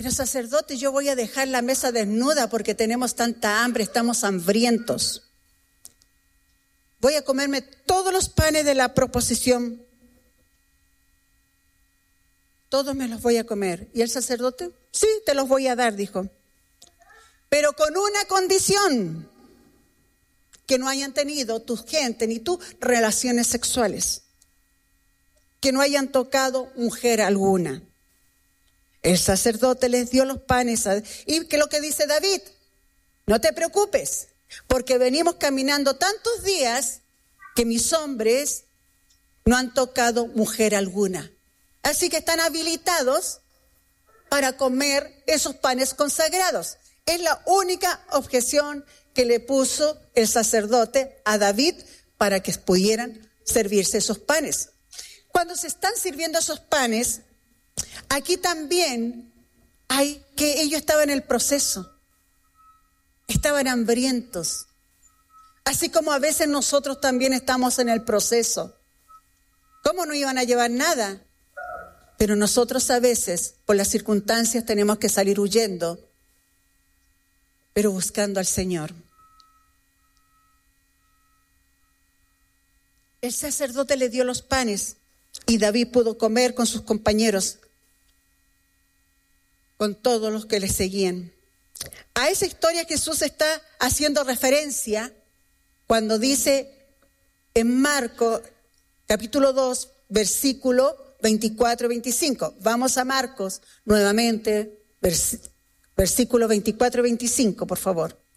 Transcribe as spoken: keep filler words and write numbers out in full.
pero sacerdote, yo voy a dejar la mesa desnuda porque tenemos tanta hambre, estamos hambrientos. Voy a comerme todos los panes de la proposición. Todos me los voy a comer. ¿Y el sacerdote? Sí, te los voy a dar, dijo. Pero con una condición: que no hayan tenido tu gente ni tú relaciones sexuales. Que no hayan tocado mujer alguna. El sacerdote les dio los panes. A, y que lo que dice David: no te preocupes, porque venimos caminando tantos días que mis hombres no han tocado mujer alguna. Así que están habilitados para comer esos panes consagrados. Es la única objeción que le puso el sacerdote a David para que pudieran servirse esos panes. Cuando se están sirviendo esos panes, aquí también hay que ellos estaban en el proceso. Estaban hambrientos. Así como a veces nosotros también estamos en el proceso. ¿Cómo no iban a llevar nada? Pero nosotros a veces, por las circunstancias, tenemos que salir huyendo, pero buscando al Señor. El sacerdote le dio los panes y David pudo comer con sus compañeros, con todos los que le seguían. A esa historia Jesús está haciendo referencia cuando dice en Marcos capítulo dos, versículo veinticuatro veinticinco. Vamos a Marcos nuevamente, vers- versículo veinticuatro veinticinco, por favor.